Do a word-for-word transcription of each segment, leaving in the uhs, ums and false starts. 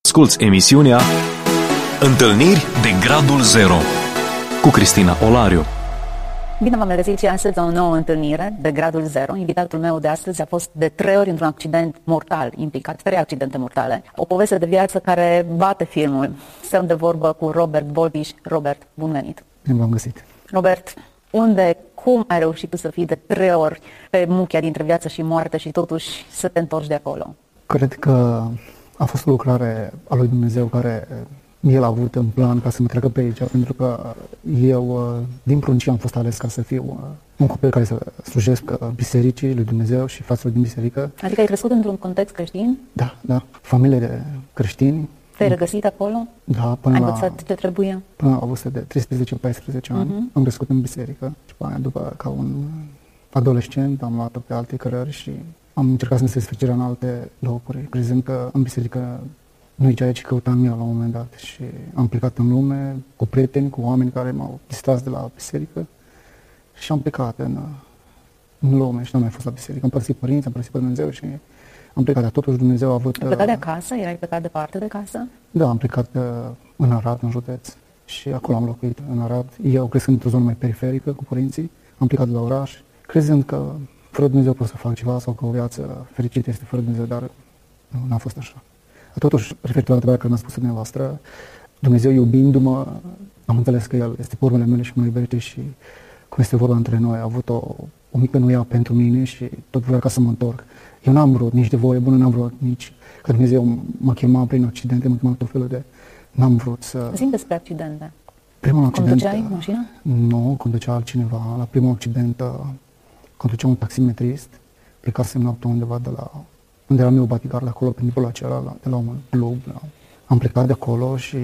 Asculți emisiunea Întâlniri de Gradul Zero cu Cristina Olariu. Bine v-am regăsit și astăzi la o nouă întâlnire de Gradul Zero. Invitatul meu de astăzi a fost de trei ori într-un accident mortal, implicat trei accidente mortale. O poveste de viață care bate filmul. Stăm de vorbă cu Robert Boldiș. Robert, bun venit! Bine v-am găsit! Robert, unde, cum ai reușit tu să fii de trei ori pe muchea dintre viață și moarte și totuși să te întorci de acolo? Cred că a fost o lucrare a lui Dumnezeu care El a avut în plan ca să mă treacă pe aici, pentru că eu, din pruncie, am fost ales ca să fiu un copil care să slujesc bisericii lui Dumnezeu și fraților din biserică. Adică ai crescut într-un context creștin? Da, da. Familie de creștini. Te-ai regăsit acolo? Da, până ai la... învățat ce trebuia? Până la o vârstă de treisprezece paisprezece ani. Uh-huh. Am crescut în biserică și după aia, după, ca un adolescent, am luat pe alte cărări și am încercat să ne desfășurăm în alte locuri, crezând că în biserică nu e ceea ce căutam eu la un moment dat și am plecat în lume cu prieteni, cu oameni care m-au distras de la biserică și am plecat în, în lume și nu am mai fost la biserică. Am părăsit părinți, am părăsit pe Dumnezeu și am plecat, dar totuși Dumnezeu a avut... Ai plecat de acasă? Erai plecat departe de casă? Da, am plecat uh, în Arad, în județ și acolo am locuit în Arad. Eu crescând într-o zonă mai periferică cu părinții, am plecat de la oraș, crezând că fără Dumnezeu pot să fac ceva sau că o viață fericită este fără Dumnezeu, dar nu, n-a fost așa. Totuși, referitor la întrebarea care mi-a spus dumneavoastră, Dumnezeu iubindu-mă, am înțeles că El este pe urmele mele și mă iubește și cum este vorba între noi, a avut o, o mică nuia pentru mine și tot vrea ca să mă întorc. Eu n-am vrut nici de voie bună, n-am vrut nici că Dumnezeu mă chema prin accidente, mă chema tot felul de... N-am vrut să... Zi-mi despre accidente. Primul accident... Conduceai mașina? Nu, conducea altcineva. La primul accident conducea un taximetrist, plecasem noaptea undeva de la... unde era meu bodyguard de acolo, pe nivelul acela, de la un club. La... Am plecat de acolo și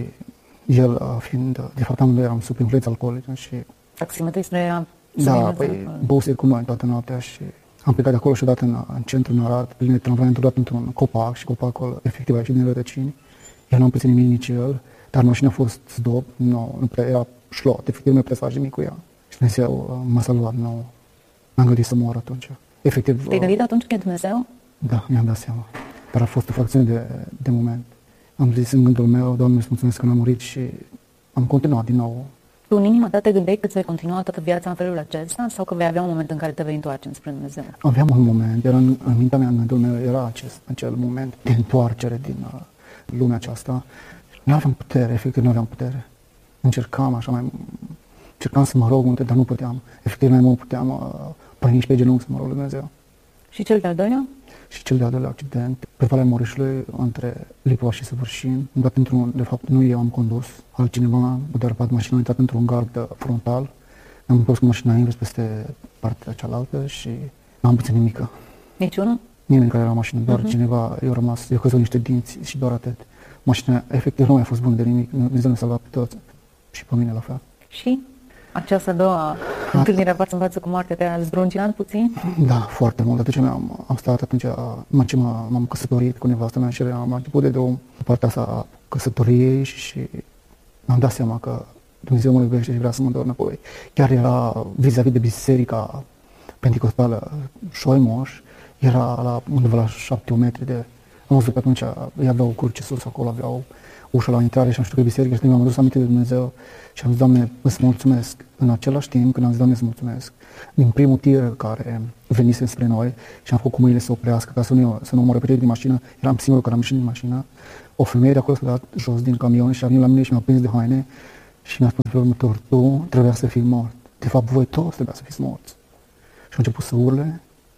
el fiind, de fapt amândoi eram sub influența alcoolică și... Taximetristul era sub Da, influența păi alcoolică. băuse cu noi toată noaptea și am plecat de acolo și odată în, în centru, în Arad, plin de tramvai, am dat într-un copac și copacul efectiv aici din rădăcini. Eu nu am pățit nimic, nici el, dar mașina a fost zdop, nu, nu prea era șlot, efectiv nu mai putea să faci nimic cu ea. Și Dumnezeu m-a salvat, nu m-am gândit să mor atunci. Efectiv... Te-ai gândit atunci că e Dumnezeu? Da, mi-am dat seama. Dar a fost o fracțiune de, de moment. Am zis în gândul meu, Doamne, îți mulțumesc că n-am murit și am continuat din nou. Tu în inima ta te gândeai că ți vei continua toată viața în felul acesta sau că vei avea un moment în care te vei întoarce spre Dumnezeu? Aveam un moment, era în, în mintea mea, în gândul meu, era acest, acel moment de întoarcere din uh, lumea aceasta. Nu aveam putere, efectiv nu aveam putere. Încercam așa mai... Încercam să mă rog multe, dar nu puteam. Efectiv mai mult puteam uh, păi nici pe genunchi să mă rog lui Dumnezeu. Și cel de-al doilea? Și cel de-al doilea accident, pe Valea Morișului, între Lipova și Săvârșin, am dat într-un, de fapt nu eu am condus, altcineva a derapat mașina, a intrat într-un gard frontal, am întors cu mașina invers peste partea cealaltă și n-am pățit nimică. Niciunul? Nimeni care era în mașină, doar uh-huh. cineva, eu rămas, eu căzut niște dinți și doar atât. Mașina efectiv nu mai a fost bună de nimic, Dumnezeu ne-a salvat pe toți și pe mine la fel. Și această a doua întâlnire față în față cu moartea te-a zdruncinat puțin? Da, foarte mult. Atunci am, am stat atunci, m-am, m-am căsătorit cu nevastă mea și am început de o partea asta a căsătoriei și, și mi-am dat seama că Dumnezeu mă iubește și vrea să mă întorc înapoi. Chiar era vis-a-vis de biserica penticostală Șoimoș, era la undeva la șapte metri de... Am văzut că atunci ei aveau curce sus acolo, aveau ușa la intrare și am știut că biserica și mi-am adus aminte de Dumnezeu și am zis, Doamne, îți mulțumesc. În același timp, când am zis, Doamne, îți mulțumesc, din primul tir care venise spre noi și am făcut cu mâinile să oprească ca să nu, să nu mă repede din mașină, eram singurul care am ieșit din mașină, o femeie de acolo s-a dat jos din camion și a venit la mine și mi-a prins de haine și mi-a spus pe următor, tu trebuia să fii mort. De fapt, voi toți trebuia să fiți morți. Și a început să urle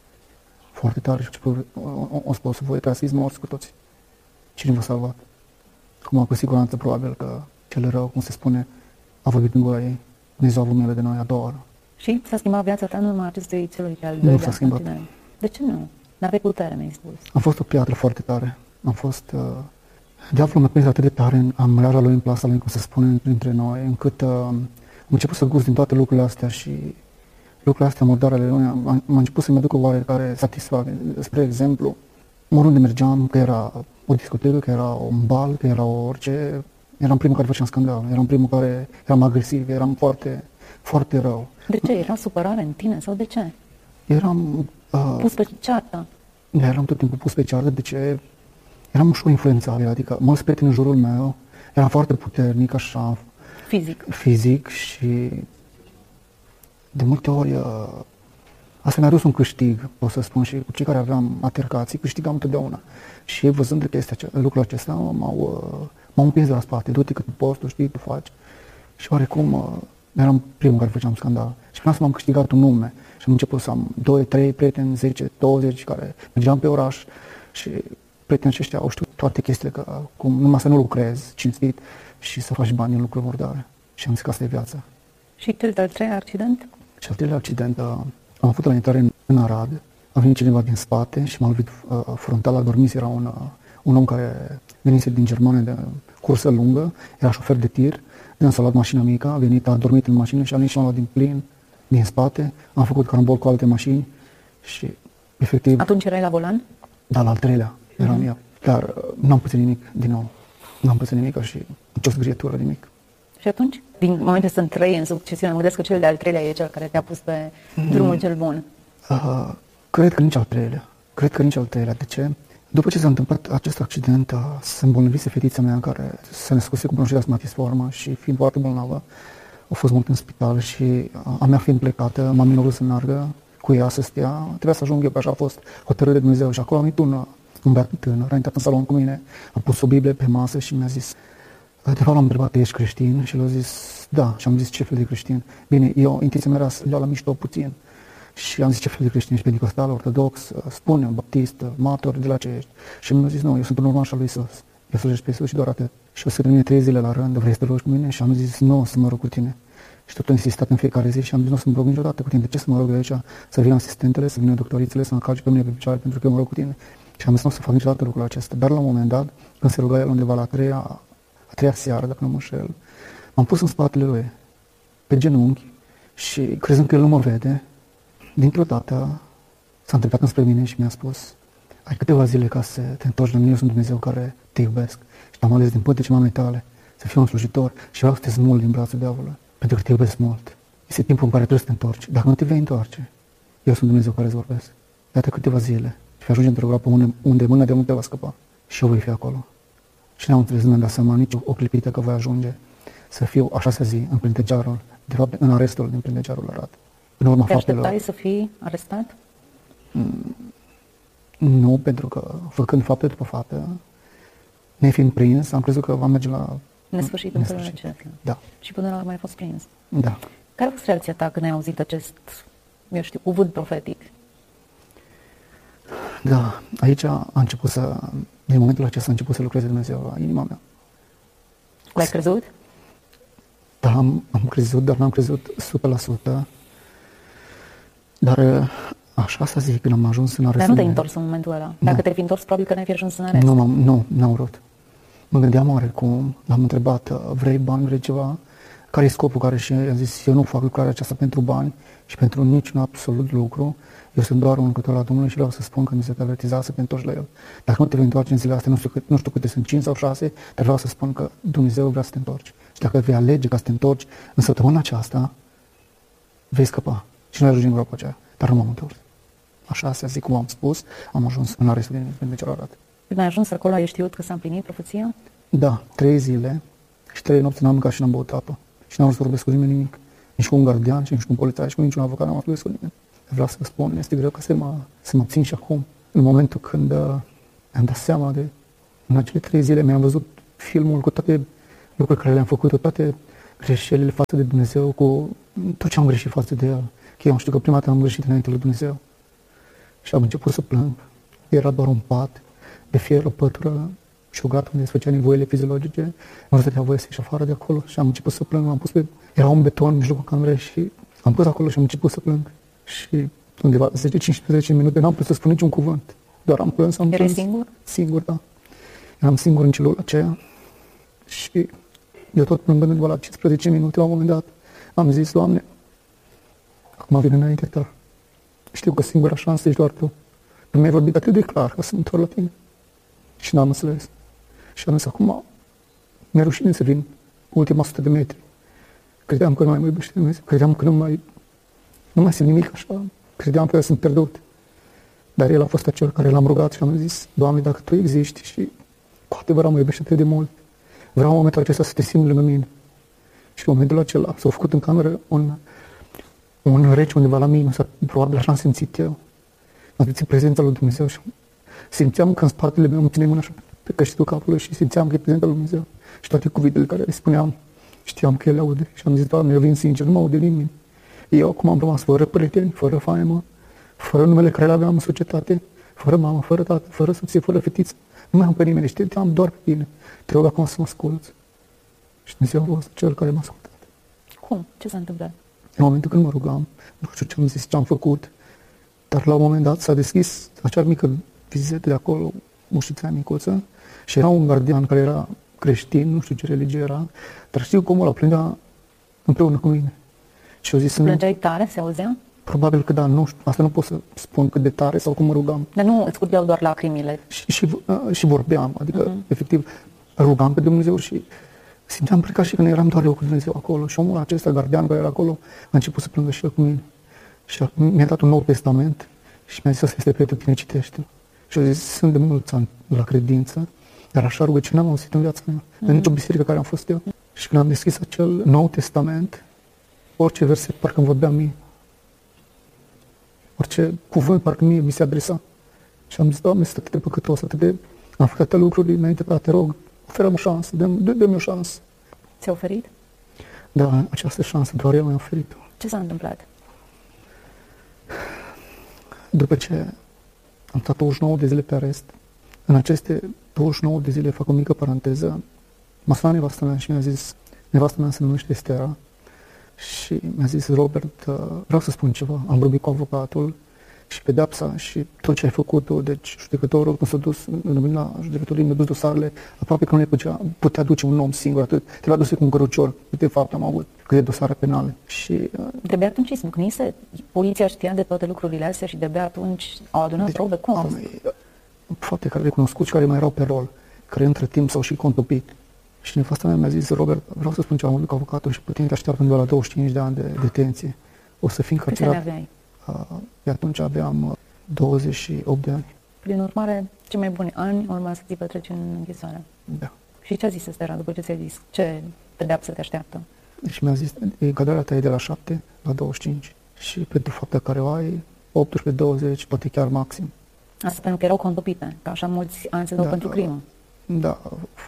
foarte tare și a început, o, o spus, voi trebuia să fiți morți cu toți. Cine v-a salvat? Acum, cu siguranță, probabil că cel rău, cum se spune, a vorbit în gura ei. Dumnezeu a avut milă de noi a doua oră. Și s-a schimbat viața ta în urma acestui celui al doilea? Nu s-a schimbat. Continent. De ce nu? N-aveai putere, mi-ai spus. Am fost o piatră foarte tare. Am fost... Uh, diavolul m-a prins atât de tare în amrarea lui, în plasa lui, cum se spune între noi, încât uh, am început să gust din toate lucrurile astea și lucrurile astea murdare ale lui, am, am început să-mi aduc o oarecare satisfacție. Spre exemplu, oriunde mergeam, că era o discotecă, că era un bal, că era orice, eram primul care făceam scandal, eram primul care eram agresiv, eram foarte, foarte rău. De ce? Era supărare în tine sau de ce? Eram... Uh, pus pe ceartă. Eram tot timpul pus pe ceartă, de ce? eram ușor influențabil, adică mulți prieteni în jurul meu, eram foarte puternic, așa, Fizic. fizic și de multe ori uh, asta mi-a dus un câștig, pot să spun, și cu cei care aveam altercații, câștigam întotdeauna. Și văzând chestia, lucrul acesta, m-au, uh, m-au împins de la spate, du-te cât poți, tu știi, tu faci. Și oarecum uh, eram primul care făceam scandal. Și până să m-am câștigat un nume și am început să am doi, trei prieteni, zece, douăzeci care mergeam pe oraș și prietenii aceștia au știut toate chestiile, că cum numai să nu lucrezi cinstit și să faci bani în lucruri murdare. Și am zis că asta e viața. Și cel de-al treilea accident? Și al treilea accident, uh, am avut la intrare în, în Arad, a venit cineva din spate și m-a lovit uh, frontal, a dormit, era un, uh, un om care venise din Germania de cursă lungă, era șofer de tir, s-a luat mașina mică, a venit, a dormit în mașină și a venit și m-a luat din plin, din spate, am făcut carambol cu alte mașini și efectiv... Atunci erai la volan? Da, la al treilea eram mm-hmm. eu, dar uh, n-am pățit nimic din nou, n-am pățit nimic și nicio zgârietură, nimic. Și atunci, din momente sunt trei în succesiune, mă gândesc că cel de-al treilea e cel care te-a pus pe mm. drumul cel bun. Uh, cred că nici al treilea. Cred că nici al treilea. De ce? După ce s-a întâmplat acest accident, uh, se îmbolnăvise fetița mea care se născuse cu bronșită asmatisformă și fiind foarte bolnavă, a fost mult în spital și uh, a mea fiind plecată, m-am minovat să meargă cu ea să stea. Trebuia să ajung eu, că așa a fost hotărât de Dumnezeu. Și acolo am venit un, un băiat tânăr, a intrat în salon cu mine, a pus o Biblie pe masă și mi-a zis... De fapt l-am întrebat, ești creștin? Și el a zis, da. Și am zis, ce fel de creștin? Bine, eu, intenția mea era să iau la mișto puțin. Și am zis, ce fel de creștin? Ești pentecostal, ortodox, spune, baptist, mator, de la ce ești? Și mi-a zis, nu, eu sunt un urmaș al lui Iisus. Eu slujesc pe Iisus și doar atât. Și o să mine trei zile la rând, vrei să te rogi cu mine? Și am zis, nu, o să mă rog cu tine. Și tot am insistat în fiecare zi și am zis, nu o să mă rog niciodată cu tine. De ce să mă rog de aici? Să vină asistentele, să vină doctorițele, să mă calce pe mine pe picioare pentru că eu mă rog cu tine. Și am zis, nu o să fac niciodată lucrul acesta. Dar la un moment dat, când se ruga el undeva la a treia, a treia seară, dacă nu mă înșel, m-am pus în spatele lui, pe genunchi, și crezând că el nu mă vede, dintr-o dată s-a întrebat înspre mine și mi-a spus, ai câteva zile ca să te întorci la mine, eu sunt Dumnezeu care te iubesc și te-am ales din pântece mamei tale să fiu un slujitor și vreau să te smulg din brațul diavolului, pentru că te iubesc mult. Este timpul în care trebuie să te întorci. Dacă nu te vei întoarce, eu sunt Dumnezeu care îți vorbesc. Iată câteva zile și ajunge într-o groapă unde, unde mâna de unde te va scăpa și eu voi fi acolo. Și ne-am înțeles, nu mi-am dat seama nici o clipită că voi ajunge să fiu a șasea zi în Prindegearul, de fapt în arestul din Prindegearul Arad. În urma te faptelor... așteptai să fii arestat? Mm, nu, pentru că făcând fapte după fapte, nefiind prins, am crezut că va merge la... Nesfârșit în felul acesta. Da. Și până la urmă ai fost prins. Da. Care a fost reacția ta când ai auzit acest, eu știu, cuvânt profetic? Da, aici a început să, din momentul acesta a început să lucreze Dumnezeu la inima mea. L-ai crezut? Da, am, am crezut, dar n-am crezut o sută la sută. Dar așa să zic, când am ajuns în arest. Dar nu te-ai întors în momentul ăla. Dacă te-ai fi întors, probabil că n-ai fi ajuns în arest. Nu, m-am, nu, n-am vrut. Mă gândeam oarecum, l-am întrebat, vrei bani, vrei ceva? Care e scopul? Care și a zis, eu nu fac lucrarea aceasta pentru bani și pentru niciun absolut lucru. Eu sunt doar un lucrător la Domnului și vreau să spun că Dumnezeu te avertiza să te întorci la El. Dacă nu te vei întoarce în zilele astea, nu știu, cât, nu știu câte sunt, cinci sau șase, dar vreau să spun că Dumnezeu vrea să te întorci. Și dacă vei alege ca să te întorci în săptămâna aceasta, vei scăpa. Și nu ai ajunge în groapa aceea. Dar nu m-am întors. Așa se zic, cum am spus, am ajuns în arestul din Prindegearul Arad. Când ai ajuns acolo, ai știut că s-a împlinit profeția? Da, trei zile și trei nopți n-am mâncat și n-am băut apă. Și n-am vrut să vorbesc cu nimeni nimic. Nici cu un gardian, nici cu un polițai, nici cu niciun avocat, n-am vorbesc cu nimeni. Vreau să vă spun, este greu ca să mă, să mă țin și acum. În momentul când uh, am dat seama de, în acele trei zile, mi-am văzut filmul cu toate lucrurile care le-am făcut, toate greșelile față de Dumnezeu, cu tot ce am greșit față de El. Că eu știu că prima dată am greșit înainte lui Dumnezeu. Și am început să plâng. Era doar un pat de fier, o pătură și o gata unde se făcea nevoile fiziologice. Nu dădea voie să ieși afară de acolo și am început să plâng. M-am pus pe... Era un beton în mijlocul camerei și am pus acolo și am început să plâng. Și undeva zece cincisprezece minute n-am putut să spun niciun cuvânt. Doar am plâns, am plâns. Erai singur? Singur, da. Eram singur în celula aceea și eu tot plângând undeva la cincisprezece minute, la un moment dat, am zis, Doamne, acum vin înainte Ta. Știu că singura șansă ești doar Tu. Tu mi-ai vorbit atât de clar că să mă întorc la Tine. Și n-am înțeles. Și am zis, acum mi-e rușine să vin ultima sută de metri. Credeam că nu mai mă iubește Dumnezeu. Credeam că nu mai, nu mai simt nimic așa. Credeam că sunt pierdut. Dar El a fost acel care l-am rugat și am zis, Doamne, dacă Tu existi și cu adevărat mă iubește atât de mult. Vreau în momentul acesta să te simt lângă mine. Și în momentul acela s-a făcut în cameră un, un rece undeva la mine, probabil așa am simțit eu. Am simțit prezența lui Dumnezeu și simțeam că în spatele meu îmi ține mâna așa pe căștitul capului și simțeam că e prezența lui Dumnezeu. Și toate cuvintele care le spuneam, știam că ele aude. Și am zis, Doamne, eu vin sincer, nu mă aude nimeni. Eu acum am rămas fără prieteni, fără faimă, fără numele care le aveam în societate, fără mamă, fără tată, fără soție, fără fetiță. Nu mai am pe nimeni, știi, te am doar pe tine. Te rog acum să mă asculți. Și Dumnezeu a fost cel care m-a ascultat. Cum? Ce s-a întâmplat? În momentul când mă rugam, nu știu ce am zis, ce am făcut, dar la un moment dat s-a deschis acea mică vizită de acolo, ușița micuță, și era un gardian care era creștin, nu știu ce religie era, dar știu cum ăla plângea împreună cu mine. Și eu zis, plângeai tare? Se auzea? Probabil că da, nu știu, asta nu pot să spun cât de tare sau cum mă rugam. Dar nu îți curgeau doar lacrimile? Și, și, uh, și vorbeam, adică, uh-huh. efectiv, rugam pe Dumnezeu și simțeam ca și când eram doar eu cu Dumnezeu acolo. Și omul acesta, gardian care era acolo, a început să plângă și el cu mine. Și mi-a dat un nou testament și mi-a zis, asta este pentru tine, citește-l. Și eu zis, sunt de mulți ani la credință, dar așa rugăciune n-am auzit în viața mea, uh-huh. în nicio biserică care am fost eu. Și când am deschis acel nou testament, orice verset parcă îmi vorbea mie. Orice cuvânt parcă mie mi se adresa. Și am zis, Doamne, sunt atât de păcătos, atât de... Am făcut atâtea lucruri înainte, dar te rog, oferă-mi o șansă, dă-mi, dă-mi o șansă. Ți-a oferit? Da, această șansă, doar eu mi-a oferit-o. Ce s-a întâmplat? După ce am stat douăzeci și nouă de zile pe arest, în aceste douăzeci și nouă de zile, fac o mică paranteză, m-a sunat nevastă mea și mi-a zis, nevastă mea se numește Estera, și mi-a zis, Robert, vreau să spun ceva, am vorbit cu avocatul și pedepsa și tot ce ai făcut-o, deci judecătorul, când s-a dus, la judecătorii, mi-a dus dosarele, aproape că nu le putea, putea duce un om singur, atât, te l-a dus cu un cărucior, câte fapte am avut, câte dosare penale. Și de-abia atunci îi smâcnise, poliția știa de toate lucrurile astea și de-abia atunci au adunat deci, probe, cum a fost? Fapte care le cunoscut și care mai erau pe rol, care între timp s-au și contopit. Și nevasta mea mi-a zis, Robert, vreau să spun ce am vorbit cu avocatul și pe tine te așteaptă undeva la douăzeci și cinci de ani de detenție. O să fii încarcerat. Câte ani aveai? Uh, de atunci aveam douăzeci și opt de ani. Prin urmare, cei mai buni ani urma să ți petreci în închisoare. Da. Și ce a zis Estera după ce ți-a zis? Ce pedeapsă te așteaptă? Și mi-a zis, încadrarea ta e de la șapte la douăzeci și cinci. Și pentru fapta care o ai, optsprezece, douăzeci, poate chiar maxim. Asta pentru că erau contopite, că așa mulți ani se dau da, pentru crimă. Da,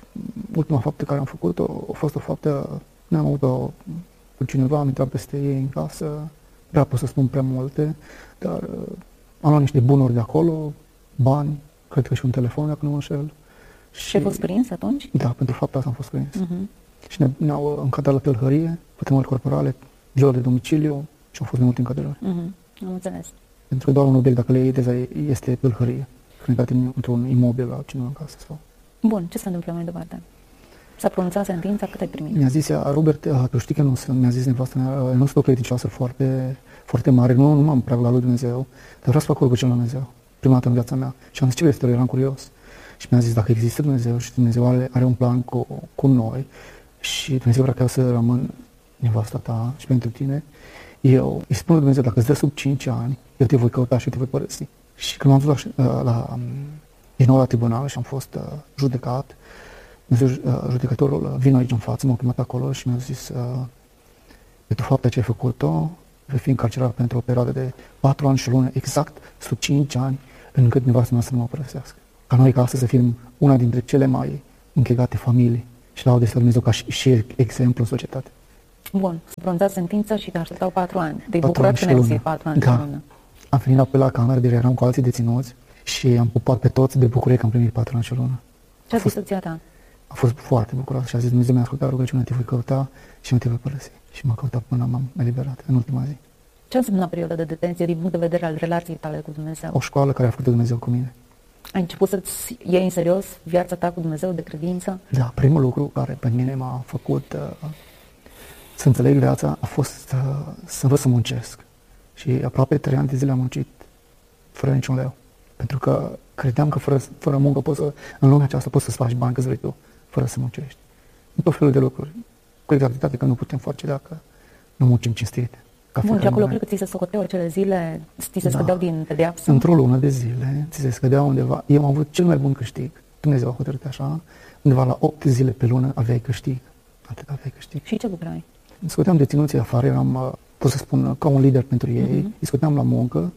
ultima faptă care am făcut-o a fost o faptă, ne-am avut-o cu cineva, am intrat peste ei în casă, prea pot să spun prea multe, dar uh, am luat niște bunuri de acolo, bani, cred că și un telefon, dacă nu mă înșel. Și ai fost prins atunci? Da, pentru fapta asta am fost prins. Uh-huh. Și ne, ne-au încadrat la tălhărie, pătrunări corporale, viol de domiciliu și au fost mai multe încadrări. Uh-huh. Am înțeles. Pentru că doar un obiect, dacă le iei, deja este tălhărie, când ai dat într-un imobil la cineva în casă sau... Bun, ce s-a întâmplat mai departe? S-a pronunțat sentința, cât ai primit? Mi-a zis ea, Robert, tu știi că nu sunt, mi-a zis nevastă mea, nu sunt o credincioasă foarte, foarte mare, nu, nu m-am prea la lui Dumnezeu, dar vreau să fac orice la Dumnezeu, prima dată în viața mea. Și am zis, ce vrei să te eram curios. Și mi-a zis, dacă există Dumnezeu și Dumnezeu are, are un plan cu, cu noi și Dumnezeu vrea ca eu să rămân nevasta ta și pentru tine, eu îi spun lui Dumnezeu, dacă îți dă sub cinci ani, eu te voi căuta și te voi părăsi. Și când m-am dus la, la din nou la tribunal și am fost uh, judecat. Dumnezeu, uh, judecătorul vine aici în față, m-a chemat acolo și mi-a zis uh, pentru fapta ce ai făcut-o, vei fi încarcerat pentru o perioadă de patru ani și o lună, exact sub cinci ani, încât nevastă mea să nu mă părăsească. Ca noi ca astăzi să fim una dintre cele mai închegate familii și laudă să Dumnezeu ca și, și exemplu în societate. Bun, s-a pronunțat sentința și te așteptau patru ani. Te-ai bucurat că ne-ai zis patru ani da. și lună. Am venit apoi la cameră, deja eram cu alții deținuți și am pupat pe toți de bucurie că am primit patru ani și o lună. Ce a zis soția ta? A fost foarte bucuroasă și a zis, Dumnezeu mi-a ascultat rugăciunea, te voi căuta și nu te voi părăsi. Și m-a căutat până m-am eliberat în ultima zi. Ce înseamnă perioada de detenție din punct de vedere al relației tale cu Dumnezeu? O școală care a făcut Dumnezeu cu mine. Ai început să-ți iei în serios viața ta cu Dumnezeu de credință? Da, primul lucru care pe mine m-a făcut uh, să înțeleg viața a fost uh, să învăț să muncesc. Și aproape trei ani de zile am muncit fără niciun leu. Pentru că credeam că fără, fără muncă poți să, în lumea aceasta poți să-ți faci bani câți vrei tu, fără să muncești. În tot felul de lucruri. Cu exactitate că nu putem face dacă nu muncim cinstit. Bun, și acolo cred că ți se socoteau acele zile, ți se da. scădeau din pedeapsă? Într-o lună de zile ți se scădeau undeva. Eu am avut cel mai bun câștig Dumnezeu a hotărât așa, undeva la opt zile pe lună aveai câștig. Atât aveai câștig. Și ce lucrai? Scoteam deținuții afară, eram, pot să spun, ca un lider pentru ei, uh-huh. îi scoteam la muncă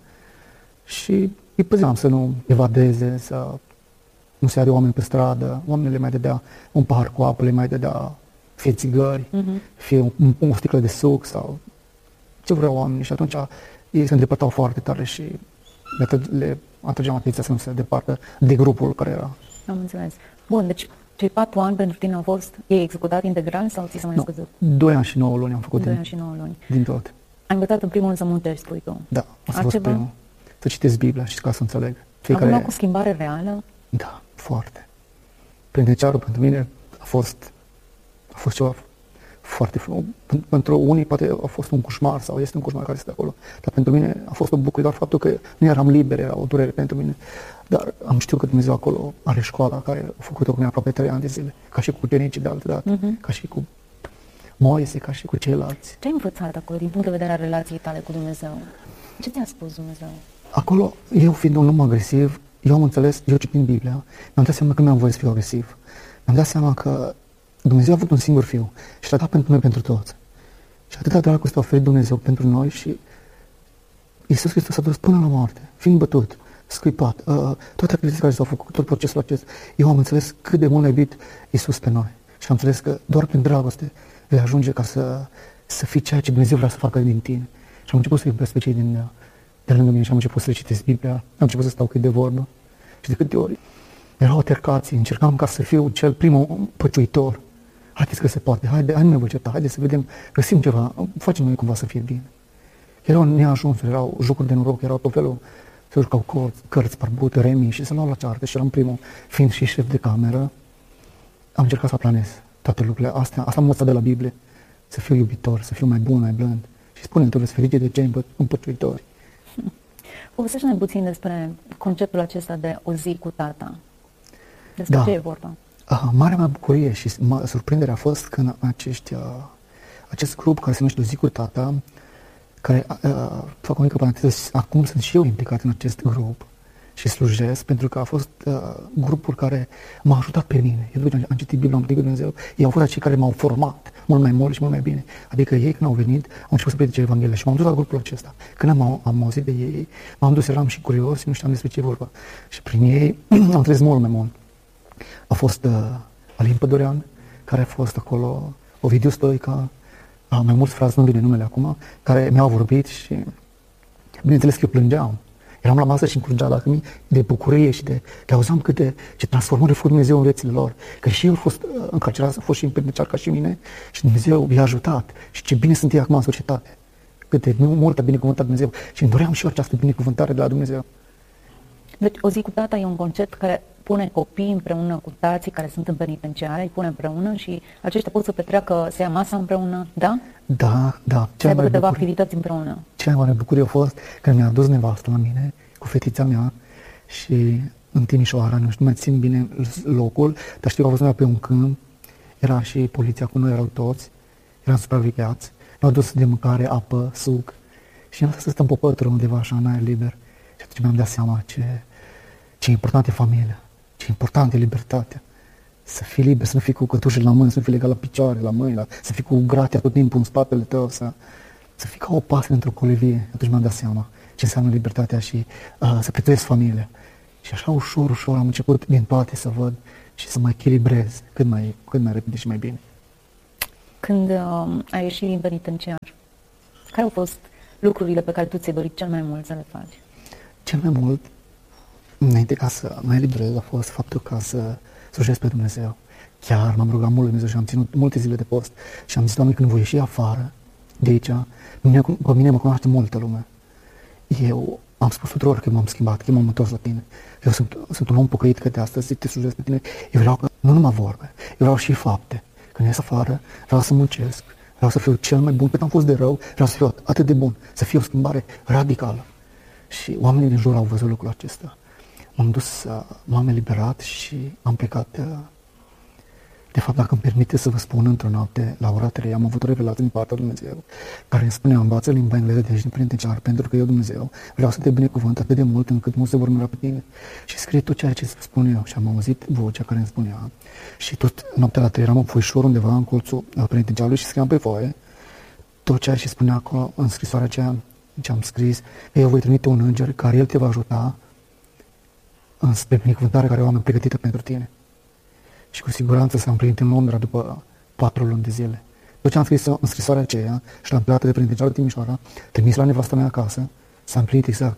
și îi păzeam să nu evadeze, să nu se are oameni pe stradă, oamenii le mai dădea un pahar cu apă, le mai dădea fie țigări, uh-huh. fie un, o sticlă de suc sau ce vreau oamenii și atunci ei se îndepărtau foarte tare și le, le atrăgeam atenția să nu se departă de grupul care era. Am înțeles. Bun, deci cei patru ani pentru tine au fost, ei executat integral sau ți s-a mai scăzut? Doi ani și nouă luni am făcut. Doi ani și nouă luni. Din tot. Ai învățat în primul rând să muncești, spui tu. Da, asta a fost primul. Să citesc Biblia și ca să înțeleg. Fiecare... Acum cu schimbare reală? Da, foarte. Penitenciarul pentru mine a fost, a fost ceva foarte frumos. Pentru unii poate a fost un coșmar sau este un coșmar care este acolo. Dar pentru mine a fost o bucurie, doar faptul că nu eram liber, era o durere pentru mine. Dar am știut că Dumnezeu acolo are școala care a făcut-o cu mine aproape trei ani de zile. Ca și cu ucenicii de altă dată, uh-huh. ca și cu Moise, ca și cu ceilalți. Ce ai învățat acolo din punct de vedere a relației tale cu Dumnezeu? Ce ți-a spus Dumnezeu? Acolo, eu fiind un om agresiv, eu am înțeles, eu citind Biblia, mi-am dat seama că nu am voie să fiu agresiv. Mi-am dat seama că Dumnezeu a avut un singur fiu și l-a dat pentru noi, pentru toți. Și atâta dragoste a oferit Dumnezeu pentru noi și Iisus Hristos a dus până la moarte, fiind bătut, scuipat, uh, toate activitățile care s-au făcut, tot procesul acesta. Eu am înțeles cât de mult a iubit Iisus pe noi și am înțeles că doar prin dragoste vei ajunge ca să, să fii ceea ce Dumnezeu vrea să facă din tine. Și am început să iubesc pe cei din, de lângă mine și am început să le citesc Biblia, am început să stau cât de vorbă și de câte ori erau altercații, încercam ca să fiu cel primul păciuitor. Haideți că se poate, haide, hai nu ne vă certa, haideți să vedem, găsim ceva, facem noi cumva să fie bine. Erau neajunsuri, erau jocuri de noroc, erau tot felul, se jucau cărți, barbute, remi și se luau la ceartă și eram primul, fiind și șef de cameră, am încercat să aplanez toate lucrurile astea, asta am învățat de la Biblie, să fiu iubitor, să fiu mai bun, mai blând. Și spune întotdeauna ferice de cei împăciuitori. Povestește-ne puțin despre conceptul acesta de o zi cu tata. Despre da. ce e vorba? Uh, marea mea bucurie și ma, surprindere a fost când acești, uh, acest grup care se numește o zi cu tata, care, uh, fac o mică paranteză, acum sunt și eu implicat în acest grup și slujesc, pentru că a fost uh, grupul care m-a ajutat pe mine. Eu după ce am citit Biblia, am predicat Dumnezeu, ei au fost acei care m-au format mult mai mult și mult mai bine. Adică ei când au venit, au început să predice Evanghelia și m-am dus la grupul acesta. Când am, am auzit de ei, m-am dus, eram și curios și nu știam despre ce e vorba. Și prin ei am înțeles mult mai mult. A fost uh, Alin Pădurean, care a fost acolo, Ovidiu Stoica, uh, mai mulți frați, nu vine numele acum, care mi-au vorbit și bineînțeles că eu plângeam. Eram la masă și îmi curgea lacrimii de bucurie și de, de auzeam câte ce transformări a făcut Dumnezeu în viețile lor. Că și eu au fost uh, încarcerați, au fost și împredicear ca și mine și Dumnezeu i-a ajutat. Și ce bine sunt ei acum în societate. Câte mult a binecuvântat Dumnezeu. Și îmi doream și eu această binecuvântare de la Dumnezeu. Deci o zi cu tata e un concept care pune copiii împreună cu tații care sunt în penitenciare, îi pune împreună și aceștia pot să petreacă, să ia masa împreună, da? Da, da. Să aibă câteva activități împreună. Cea mai mare bucurie a fost când mi-a adus nevastă la mine cu fetița mea și în Timișoara, nu știu, mai țin bine locul, dar știu că a fost pe un câmp, era și poliția cu noi, erau toți, eram supravegheați, ne-au dus de mâncare, apă, suc și am stat să stăm pe pătură undeva așa, în aer liber și atunci mi-am dat seama ce, ce important e familia, ce important e libertatea. Să fii liber, să nu fii cu cătușele la mâini, să nu fii legat la picioare, la mâini, la, să fii cu gratia tot timpul în spatele tău, să, să fii ca o pasăre într-o colivie. Atunci mi-am dat seama ce înseamnă libertatea și uh, să prețuiesc familia. Și așa ușor, ușor am început din toate să văd și să mă echilibrez cât mai, cât mai repede și mai bine. Când uh, ai ieșit din penitenciar, care au fost lucrurile pe care tu ți-ai dorit cel mai mult să le faci? Cel mai mult, înainte ca să mă eliberez, a fost faptul ca să slujesc pe Dumnezeu. Chiar m-am rugat mult Dumnezeu și am ținut multe zile de post și am zis, Doamne, când voi ieși afară de aici, mine, pe mine mă cunoaște multă lume. Eu am spus tuturor că m-am schimbat, că m-am întors la tine. Eu sunt, sunt un om pocăit că de astăzi te slujesc pe tine. Eu vreau nu numai vorbe, eu vreau și fapte. Când ies afară, vreau să muncesc, vreau să fiu cel mai bun, cât am fost de rău, vreau să fiu atât de bun, să fie o schimbare radicală. Și oamenii din jur au văzut lucrul acesta. M-am dus, m-am eliberat și am plecat De fapt, dacă îmi permite să vă spun, într-o noapte, la ora trei, am avut o revelație din partea lui Dumnezeu, care îmi spunea, învață limba engleză de aici din penitenciar, pentru că eu, Dumnezeu, vreau să te binecuvânt atât de mult încât mulți se vor mira pe tine. Și scrie tot ceea ce îți spun eu. Și am auzit vocea care îmi spunea. Și tot noaptea la trei eram în foișor undeva în colțul penitenciarului și scriam pe foaie tot ceea ce spunea acolo în scrisoarea aceea ce am scris. Eu voi trimite un înger care el te va ajuta spre binecuvântarea care o am pregătită pentru tine. Și cu siguranță s-a împlinit în Londra după patru luni de zile. Tot ce am scris în scrisoarea aceea și l-am plecat de penitenciarul Timișoara, trimis la nevastă mea acasă, s-a împlinit exact.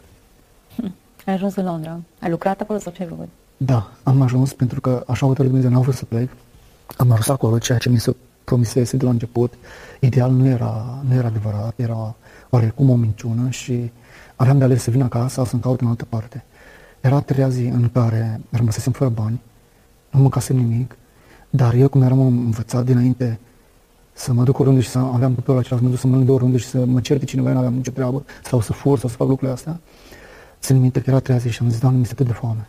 Hm. Ai ajuns în Londra. Ai lucrat acolo sau ce ai făcut? Da, am ajuns pentru că așa hotărât Dumnezeu, n-am vrut să plec. Am ajuns acolo, ceea ce mi se promisese de la început. Ideal nu era, nu era adevărat, era oarecum o minciună și aveam de ales să vin acasă sau să-mi caut în altă parte. Era a treia zi în care rămăsesem fără bani, nu mâncasem nimic, dar eu, cum eram învățat dinainte să mă duc oriunde și să aveam copilul acela, să mă duc să mănânc de oriunde și să mă certe cineva, nu aveam nicio treabă, sau să fur sau să fac lucrurile astea, țin minte că era a treia zi și am zis, Doamne, mi-este atât de foame.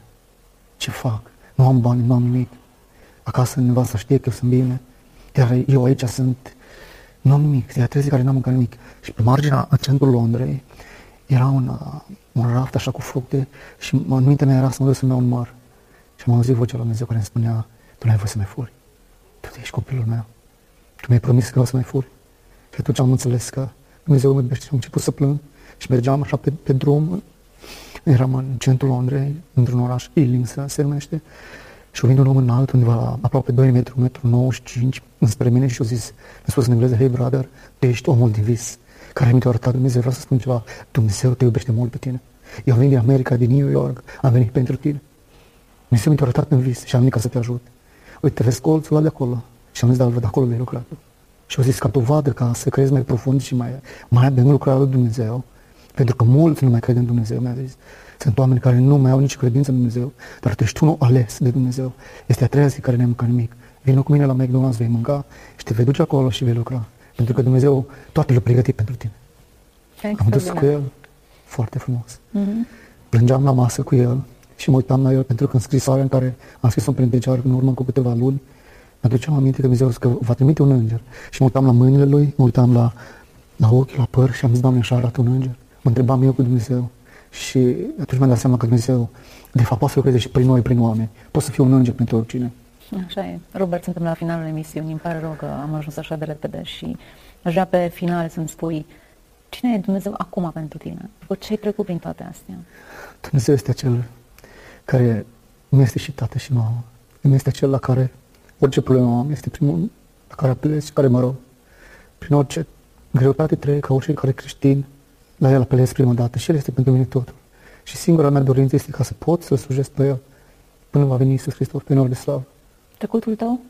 Ce fac? Nu am bani, nu am nimic. Acasă nevasta știe că eu sunt bine, iar eu aici sunt, nu am nimic. E a treia zi care n-am mâncat nimic. Și pe marginea, în centrul Londrei, era un, un raft așa cu fructe și în mintea mea era să mă duc să-mi iau un măr. Și am auzit vocea lui Dumnezeu care îmi spunea, tu n-ai voie să mai furi. Tu ești copilul meu. Tu mi-ai promis că vreau să mai furi. Și atunci am înțeles că Dumnezeu mă iubește și am început să plâng. Și mergeam așa pe, pe drum. Eram în centrul Londrei, într-un oraș, Ealing se numește. Și vine un om înalt, undeva la aproape doi metri, unu virgulă nouăzeci și cinci, înspre mine și a zis, mi-a spus în engleză, hey brother, tu ești omul din vis, care mi-a arătat Dumnezeu, vreau să spun ceva, Dumnezeu te iubește mult pe tine. Eu am venit din America, din New York, am venit pentru tine. Dumnezeu mi-a arătat în vis și am venit ca să te ajut. Uite, vezi colțul ăla de acolo. Și am zis, da, îl văd acolo de lucrat. Și au zis, ca dovadă, ca să crezi mai profund și mai, mai adânc lucrarea lui Dumnezeu, pentru că mulți nu mai cred în Dumnezeu, mi-a zis. Sunt oameni care nu mai au nici credință în Dumnezeu, dar tu ești unul ales de Dumnezeu. Este a treia zi care n-ai mâncat nimic. Vino cu mine la McDonald's, vei mânca și te vei duce acolo și vei lucra. Pentru că Dumnezeu toate le-a pregătit pentru tine. Am dus cu el foarte frumos. Mm-hmm. Plângeam la masă cu el și mă uitam la el, pentru că în scrisoarea în care am scris-o în penitenciar în urmă cu câteva luni, mă aduceam aminte că Dumnezeu că va trimite un înger. Și mă uitam la mâinile lui, mă uitam la, la ochi, la păr și am zis, Doamne, așa arată un înger. Mă întrebam eu cu Dumnezeu. Și atunci mi-am dat seama că Dumnezeu, de fapt, poate să lucreze și prin noi, prin oameni. Poate să fie un înger pentru oricine. Așa e. Robert, suntem la finalul emisiunii. Îmi pare rău că am ajuns așa de repede și aș vrea pe final să-mi spui cine e Dumnezeu acum pentru tine? După ce ai trecut prin toate astea? Dumnezeu este acel care nu este și tată și mamă. Nu este acel la care orice problemă am, este primul la care apelez și care mă rog. Prin orice greutate trec, ca orice care creștin, la el apelez prima dată și el este pentru mine totul. Și singura mea dorință este ca să pot să-L slujesc pe el până va veni Iisus Hristos pe nor de slavă. Trecutul tău?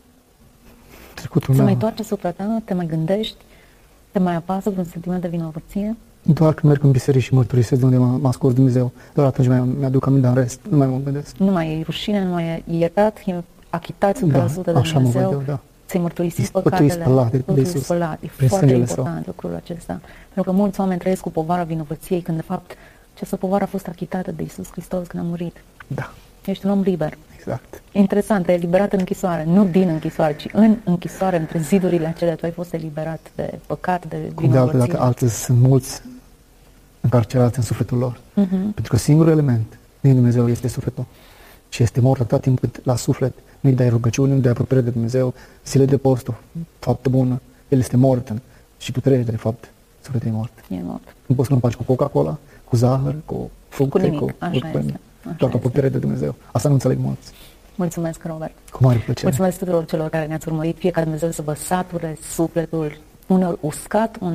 Trecutul Se meu. mai toarce asupra ta? Te mai gândești? Te mai apasă vreun sentiment de vinovăție? Doar când merg în biserică și mărturisesc de unde m-a scos Dumnezeu, doar atunci mi-aduc aminte, în rest nu mai mă gândesc. Nu mai e rușine, nu mai e iertat, e achitat o sută la sută da, de Dumnezeu. Așa mă văd eu, da. Ți-ai mărturisit păcatele, păcatele, spălat de, de Iisus. spălat. E Prin foarte important său. Lucrul acesta. Pentru că mulți oameni trăiesc cu povara vinovăției, când de fapt această povară a fost achitată de Iisus Hristos când a murit. Da. Ești un om liber. Exact. Interesant, te-ai eliberat în închisoare, nu din închisoare, ci în închisoare, între zidurile acelea, tu ai fost eliberat de păcat, de vinovăție. Cum de altă dată, alții sunt mulți încarcerați în sufletul lor. Uh-huh. Pentru că singurul element din Dumnezeu este sufletul. Și este mort atât timp cât la suflet nu-i dai rugăciune, nu-i dai apropiere de Dumnezeu, zile de post, faptă bună, el este mort și tu trăiești de fapt, sufletul e mort. E mort. Nu poți să nu faci cu Coca-Cola, cu zahăr, cu fructe, cu nimic, cu, așa cu este. doar cu apropiere de Dumnezeu. Asta nu înțeleg mulți. Mulțumesc, Robert. Cu mare plăcere. Mulțumesc tuturor celor care ne-ați urmărit, fie ca Dumnezeu să vă sature sufletul uneori uscat,